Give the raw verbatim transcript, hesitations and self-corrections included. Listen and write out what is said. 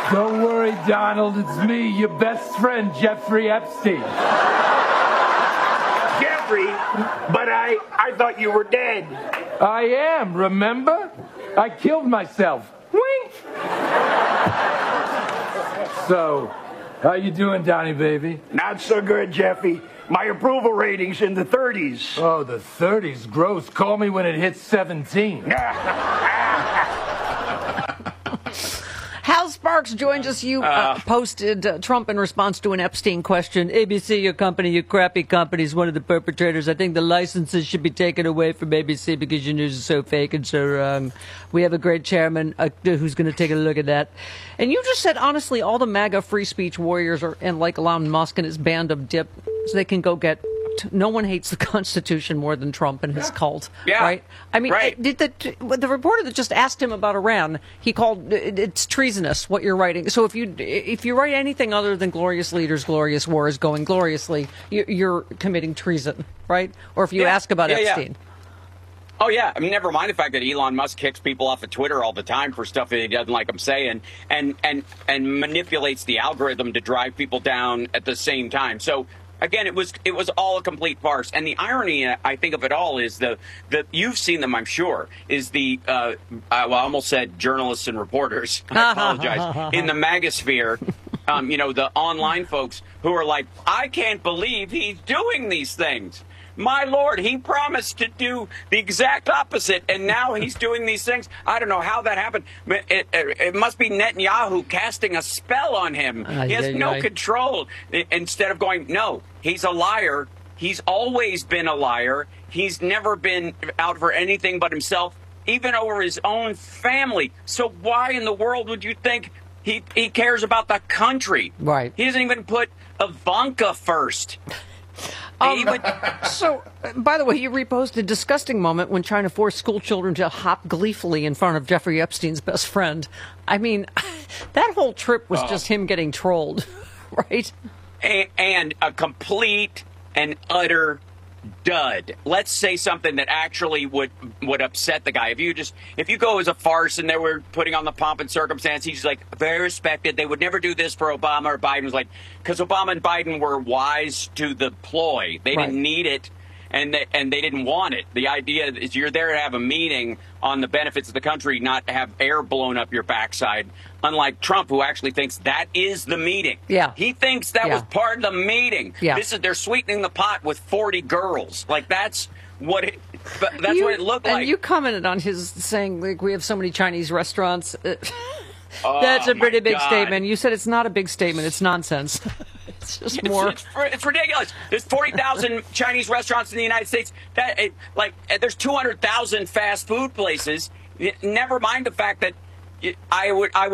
Don't worry, Donald. It's me, your best friend, Jeffrey Epstein. Jeffrey? But I, I thought you were dead. I am, remember? I killed myself. Wink! So, how you doing, Donnie, baby? Not so good, Jeffy. My approval rating's in the thirties. Oh, the thirties. Gross. Call me when it hits seventeen. Hal Sparks joins us. You uh, uh, posted uh, Trump in response to an Epstein question. A B C, your company, your crappy company, is one of the perpetrators. I think the licenses should be taken away from A B C because your news is so fake and so wrong. We have a great chairman uh, who's going to take a look at that. And you just said, honestly, all the MAGA free speech warriors are and like Elon Musk and his band of dip, so they can go get. No one hates the Constitution more than Trump and his yeah. cult, yeah. right? I mean, right. did the the reporter that just asked him about Iran? He called it's treasonous what you're writing. So if you if you write anything other than glorious leaders, glorious wars, going gloriously, you're committing treason, right? Or if you yeah. ask about yeah, Epstein. Yeah. Oh, yeah. I mean, never mind the fact that Elon Musk kicks people off of Twitter all the time for stuff that he doesn't like them saying and and and manipulates the algorithm to drive people down at the same time. So. Again, it was it was all a complete farce, and the irony I think of it all is the the you've seen them, I'm sure, is the uh, I, well, I almost said journalists and reporters. I apologize. In the MAGAsphere, um, you know, the online folks who are like, I can't believe he's doing these things. My Lord, he promised to do the exact opposite, and now he's doing these things. I don't know how that happened. It, it, it must be Netanyahu casting a spell on him. Uh, he has yeah, no right. control. Instead of going, no, he's a liar. He's always been a liar. He's never been out for anything but himself, even over his own family. So why in the world would you think he, he cares about the country? Right. He doesn't even put Ivanka first. Um, so, by the way, you reposted a disgusting moment when trying to force school children to hop gleefully in front of Jeffrey Epstein's best friend. I mean, that whole trip was uh, just him getting trolled, right? And, and a complete and utter dud. Let's say something that actually would would upset the guy. If you just if you go as a farce and they were putting on the pomp and circumstance, he's like very respected. They would never do this for Obama or Biden. Was like because Obama and Biden were wise to the ploy. They right. didn't need it. And they, and they didn't want it. The idea is you're there to have a meeting on the benefits of the country, not to have air blown up your backside. Unlike Trump, who actually thinks that is the meeting. Yeah. He thinks that yeah. was part of the meeting. Yeah. This is they're sweetening the pot with forty girls. Like that's what it. That's you, what it looked and like. And you commented on his saying like we have so many Chinese restaurants. Oh, that's a pretty big God. statement. You said it's not a big statement. It's nonsense. It's just it's, more. It's, it's ridiculous. There's forty thousand Chinese restaurants in the United States. That it, like there's two hundred thousand fast food places. Never mind the fact that I would I would.